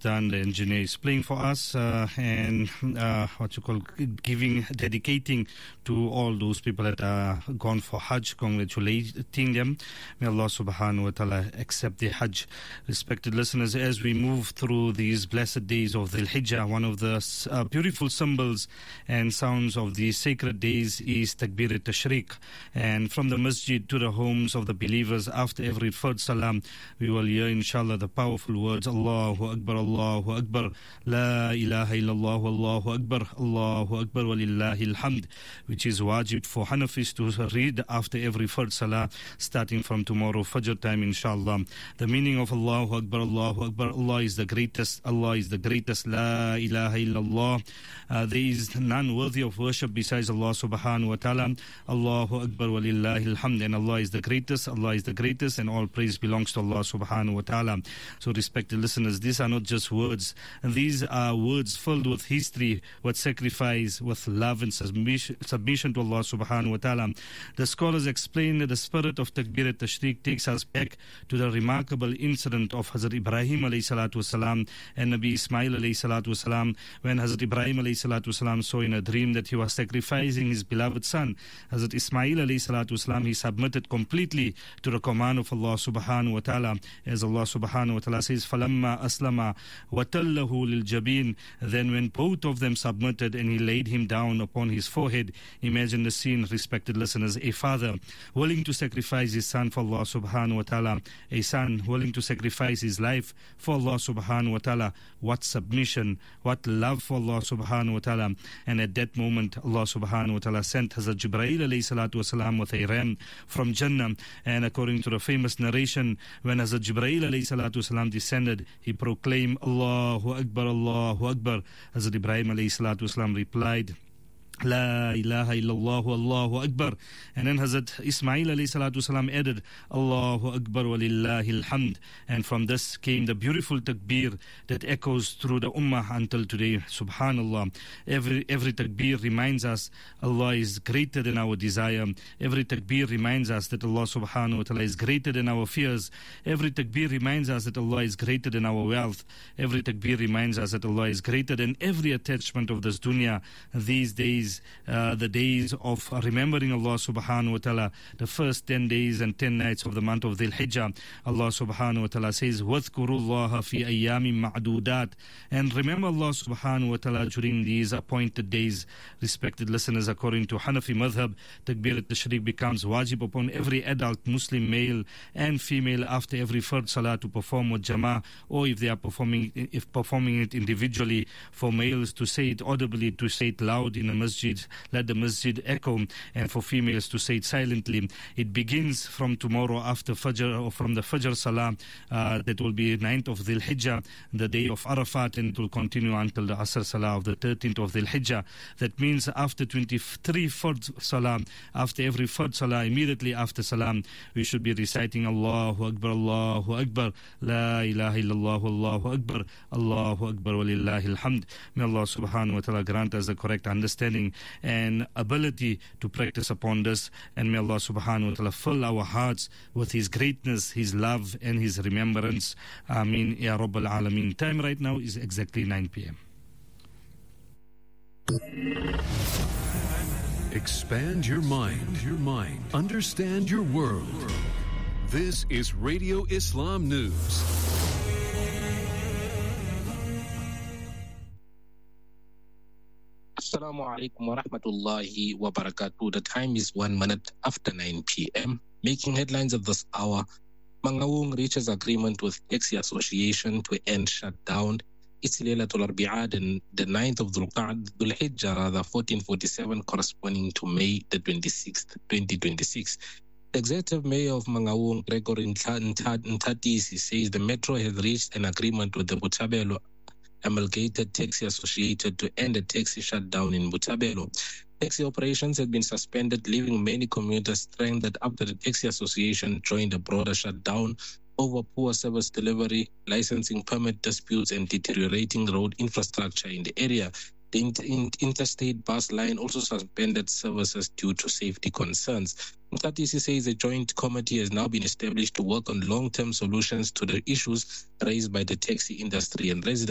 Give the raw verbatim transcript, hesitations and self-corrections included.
done. The engineer is playing for us uh, and uh, what you call giving, dedicating to all those people that are gone for Hajj, congratulating them. May Allah subhanahu wa ta'ala accept the Hajj. Respected listeners, as we move through these blessed days of Dhul Hijjah, one of the uh, beautiful symbols and sounds of these sacred days is Takbir al-Tashriq. And from the masjid to the homes of the believers, after every third salam, we will hear inshallah the powerful words, Allahu Akbar, Allahu Akbar, La ilaha illallah, Allahu Akbar, Allahu Akbar, walillahi alhamd, which is wajib for Hanafis to read after every third salah, starting from tomorrow, Fajr time, inshallah. The meaning of Allahu Akbar, Allahu Akbar, Allah is the greatest, Allah is the greatest, La ilaha illallah. Uh, there is none worthy of worship besides Allah subhanahu wa ta'ala. Allahu Akbar, walillahi alhamd. And Allah is the greatest, Allah is the greatest, and all praise belongs to Allah subhanahu wa ta'ala. So respected listeners, these are not just words. These are words filled with history, with sacrifice, with love and submission, submission to Allah subhanahu wa ta'ala. The scholars explain that the spirit of Takbir al-Tashriq takes us back to the remarkable incident of Hazrat Ibrahim alayhi salatu wasalam and Nabi Ismail alayhi salatu wasalam, when Hazrat Ibrahim alayhi salatu wasalam saw in a dream that he was sacrificing his beloved son. Hazrat Ismail alayhi salatu wasalam, he submitted completely to the command of Allah subhanahu wa ta'ala, as Allah subhanahu wa ta'ala says, فَلَمَّا أَسْلَمَا وَتَلَّهُ لِلْجَبِينَ. Then when both of them submitted and he laid him down upon his forehead, imagine the scene, respected listeners, a father willing to sacrifice his son for Allah subhanahu wa ta'ala, a son willing to sacrifice his life for Allah subhanahu wa ta'ala. What submission, what love for Allah subhanahu wa ta'ala. And at that moment, Allah subhanahu wa ta'ala sent Hazrat Jibreel alayhi salatu wasalam with a ram from Jannah. And according to the famous narration, when Hazrat Jibreel alayhi salatu wasalam descended, he proclaimed, Allahu Akbar, Allahu Akbar. Hazrat Ibrahim alayhi salatu wasalam replied, La ilaha illallah, Allahu Akbar. And then Hazrat Ismail alayhi salatu salam added, Allahu Akbar walillahi alhamd. And from this came the beautiful takbir that echoes through the ummah until today. Subhanallah. Every every takbir reminds us Allah is greater than our desire. Every takbir reminds us that Allah subhanahu wa ta'ala is greater than our fears. Every takbir reminds us that Allah is greater than our wealth. Every takbir reminds us that Allah is greater than every attachment of this dunya. These days, Uh, the days of remembering Allah subhanahu wa ta'ala, the first ten days and ten nights of the month of Dhul Hijjah, Allah subhanahu wa ta'ala says, وَاذْكُرُوا اللَّهَ فِي أَيَّامٍ مَعْدُودَاتٍ. And remember Allah subhanahu wa ta'ala during these appointed days. Respected listeners, according to Hanafi madhab, Takbir al-Tashriq becomes wajib upon every adult Muslim male and female after every third salah to perform with jama'ah, or if they are performing if performing it individually, for males to say it audibly, to say it loud in a masjid, let the masjid echo, and for females to say it silently. It begins from tomorrow after Fajr, or from the Fajr Salah, uh, that will be ninth of Dhul Hijjah, the day of Arafat, and it will continue until the Asr Salah of the thirteenth of Dhul Hijjah. That means after twenty-three Fard Salah, after every Fard Salah, immediately after Salam, we should be reciting Allahu Akbar, Allahu Akbar, La ilaha illallah, Allahu Akbar, Allahu Akbar, walillahi alhamd. May Allah subhanahu wa ta'ala grant us the correct understanding and ability to practice upon this, and may Allah subhanahu wa ta'ala fill our hearts with His greatness, His love and His remembrance. Ameen Ya Rabbal Alameen. Time right now is exactly nine p.m. Expand your mind, your mind. Understand your world. This is Radio Islam News. Assalamu alaikum wa rahmatullahi wa barakatuh. The time is one minute after nine p.m. Making headlines of this hour, Mangaung reaches agreement with Taxi Association to end shutdown. It's Laylatul Arbi'ah, and the ninth of Dhul Hijjah, rather, fourteen forty-seven, corresponding to May the twenty-sixth, twenty twenty-six. The Executive Mayor of Mangaung, Gregory Ntatisi, says the Metro has reached an agreement with the Botshabelo Amalgamated Taxi Associated to end a taxi shutdown in Botshabelo. Taxi operations had been suspended, leaving many commuters stranded after the Taxi Association joined a broader shutdown over poor service delivery, licensing permit disputes, and deteriorating road infrastructure in the area. The inter- interstate bus line also suspended services due to safety concerns. Mtatisi says a joint committee has now been established to work on long-term solutions to the issues raised by the taxi industry and residents.